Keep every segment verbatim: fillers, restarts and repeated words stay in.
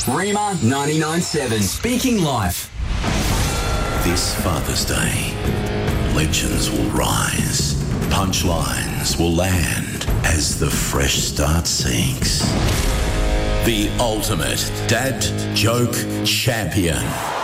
Rima ninety-nine point seven. Speaking Life. This Father's Day, legends will rise, punchlines will land as the Fresh Start sinks. The ultimate dad joke champion.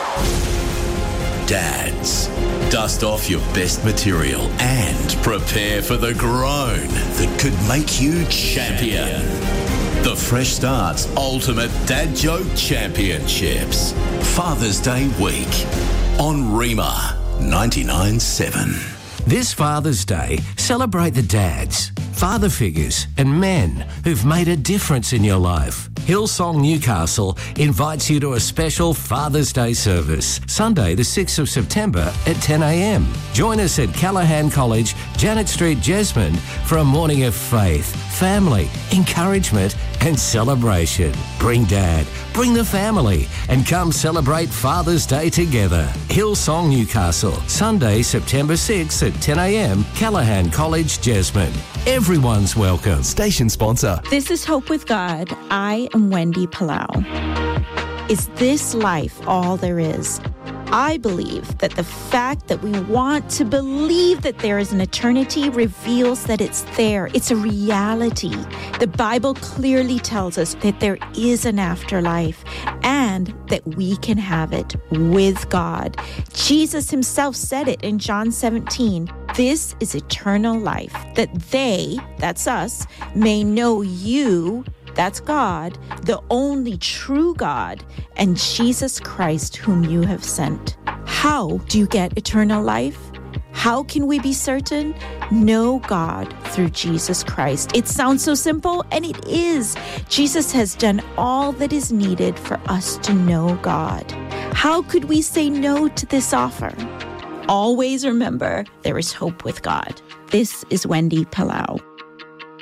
Dads, dust off your best material and prepare for the groan that could make you champion. The Fresh Start's Ultimate Dad Joke Championships. Father's Day week on Rima ninety-nine point seven. This Father's Day, celebrate the dads, father figures and men who've made a difference in your life. Hillsong Newcastle invites you to a special Father's Day service, Sunday the sixth of September at ten a.m. Join us at Callaghan College, Janet Street, Jesmond for a morning of faith, family, encouragement and celebration. Bring Dad, bring the family and come celebrate Father's Day together. Hillsong Newcastle, Sunday September sixth at ten a.m, Callaghan College, Jesmond. Everyone's welcome. Station sponsor. This is Hope with God. I am Wendy Palau. Is this life all there is? I believe that the fact that we want to believe that there is an eternity reveals that it's there. It's a reality. The Bible clearly tells us that there is an afterlife and that we can have it with God. Jesus himself said it in John seventeen. This is eternal life, that they, that's us, may know you, that's God, the only true God, and Jesus Christ whom you have sent. How do you get eternal life? How can we be certain? Know God through Jesus Christ. It sounds so simple, and it is. Jesus has done all that is needed for us to know God. How could we say no to this offer? Always remember, there is hope with God. This is Wendy Palau.